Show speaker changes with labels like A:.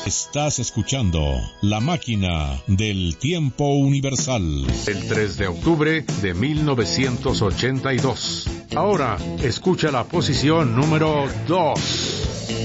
A: Estás escuchando La Máquina del Tiempo Universal. El 3 de octubre de 1982. Ahora, escucha la posición número 2.